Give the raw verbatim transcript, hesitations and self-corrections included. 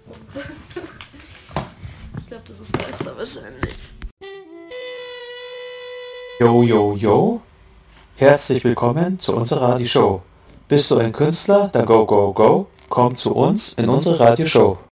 Ich glaube, das ist besser wahrscheinlich. Yo, yo, yo. Herzlich willkommen zu unserer Radioshow. Bist du ein Künstler? Dann go, go, go. Komm zu uns in unsere Radioshow.